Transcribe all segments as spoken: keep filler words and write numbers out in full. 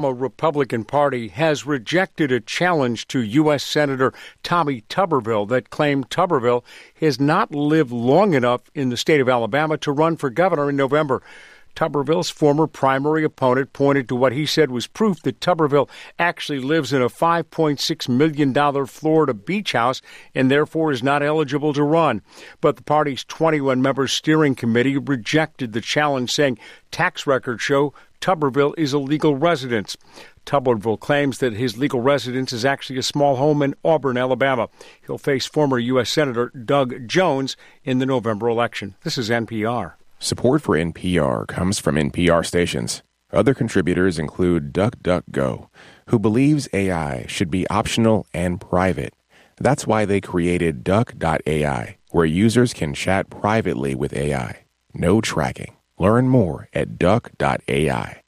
The Republican Party has rejected a challenge to U S. Senator Tommy Tuberville that claimed Tuberville has not lived long enough in the state of Alabama to run for governor in November. Tuberville's former primary opponent pointed to what he said was proof that Tuberville actually lives in a five point six million dollars Florida beach house and therefore is not eligible to run. But the party's twenty-one member steering committee rejected the challenge, saying tax records show Tuberville is a legal residence. Tuberville claims that his legal residence is actually a small home in Auburn, Alabama. He'll face former U S. Senator Doug Jones in the November election. This is N P R. Support for N P R comes from N P R stations. Other contributors include DuckDuckGo, who believes A I should be optional and private. That's why they created Duck dot A I, where users can chat privately with A I. No tracking. Learn more at Duck dot A I.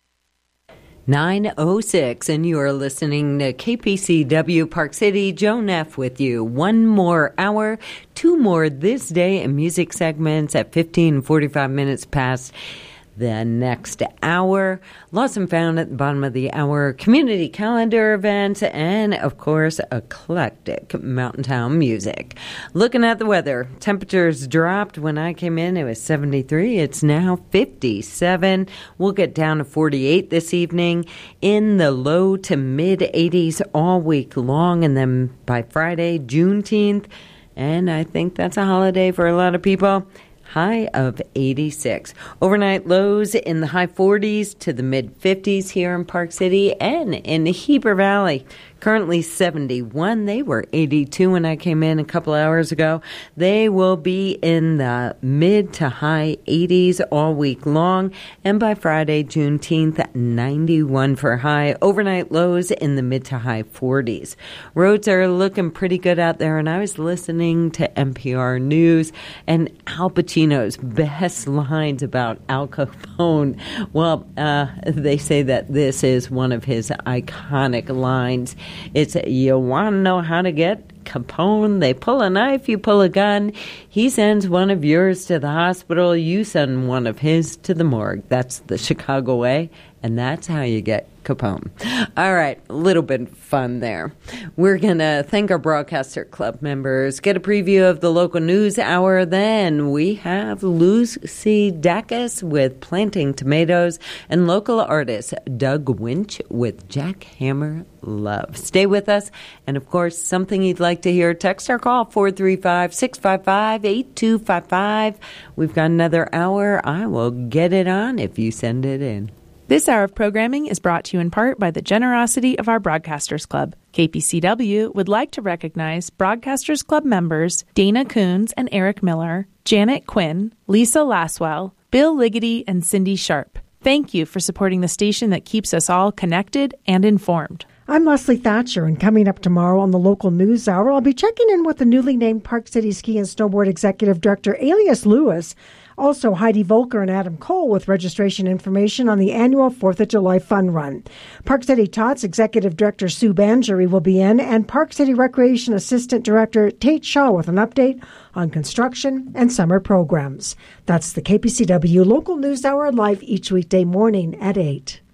nine oh six, and you are listening to K P C W Park City. Joan F. with you. One more hour, two more this day in music segments at fifteen forty-five minutes past the next hour. Lost and found at the bottom of the hour, community calendar events, and, of course, eclectic Mountain Town music. Looking at the weather, temperatures dropped. When I came in, it was seventy-three. It's now fifty-seven. We'll get down to forty-eight this evening, in the low to mid-eighties all week long, and then by Friday, Juneteenth, and I think that's a holiday for a lot of people, high of eighty-six. Overnight lows in the high forties to the mid-fifties here in Park City and in the Heber Valley. Currently seventy-one. They were eighty-two when I came in a couple hours ago. They will be in the mid to high eighties all week long. And by Friday, Juneteenth, ninety-one for high. Overnight lows in the mid to high forties. Roads are looking pretty good out there. And I was listening to N P R News and Al Pacino's best lines about Al Capone. Well, uh, they say that this is one of his iconic lines. It's, you want to know how to get Capone? They pull a knife, you pull a gun. He sends one of yours to the hospital. You send one of his to the morgue. That's the Chicago way, and that's how you get Capone. All right, a little bit of fun there. We're going to thank our Broadcaster Club members, get a preview of the local news hour. Then we have Lucy Dacus with Planting Tomatoes and local artist Doug Winch with Jackhammer Love. Stay with us. And, of course, something you'd like to hear, text or call four three five, six five five, eight two five five. We've got another hour. I will get it on if you send it in. This hour of programming is brought to you in part by the generosity of our Broadcasters Club. K P C W would like to recognize Broadcasters Club members Dana Coons and Eric Miller, Janet Quinn, Lisa Laswell, Bill Liggety, and Cindy Sharp. Thank you for supporting the station that keeps us all connected and informed. I'm Leslie Thatcher, and coming up tomorrow on the local news hour, I'll be checking in with the newly named Park City Ski and Snowboard Executive Director Elias Lewis. Also, Heidi Volker and Adam Cole with registration information on the annual fourth of July Fun Run. Park City Tots Executive Director Sue Bangery will be in, and Park City Recreation Assistant Director Tate Shaw with an update on construction and summer programs. That's the K P C W Local News Hour, live each weekday morning at eight.